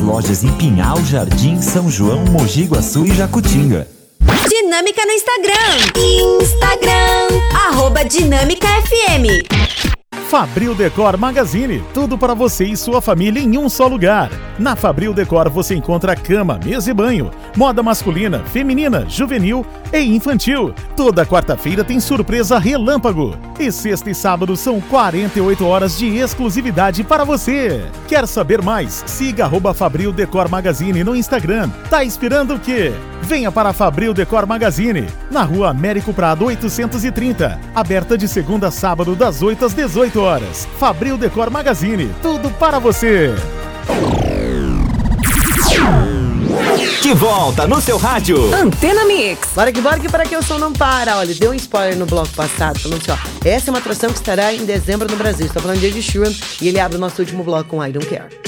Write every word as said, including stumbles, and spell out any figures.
lojas em Pinhal, Jardim, São João, Mogi Guaçu e Jacutinga. Dinâmica no Instagram. Instagram, arroba Dinâmica F M. Fabril Decor Magazine, tudo para você e sua família em um só lugar. Na Fabril Decor você encontra cama, mesa e banho, moda masculina, feminina, juvenil e infantil. Toda quarta-feira tem surpresa relâmpago. E sexta e sábado são quarenta e oito horas de exclusividade para você. Quer saber mais? Siga arroba Fabril Decor Magazine no Instagram. Tá esperando o quê? Venha para a Fabril Decor Magazine, na rua Américo Prado oitocentos e trinta, aberta de segunda a sábado das oito às dezoito horas. Fabril Decor Magazine, tudo para você. De volta no seu rádio. Antena Mix. Bora que bora que para que o som não para. Olha, deu um spoiler no bloco passado, falando assim, ó, essa é uma atração que estará em dezembro no Brasil. Estou falando de Ed Sheeran e ele abre o nosso último bloco com I Don't Care.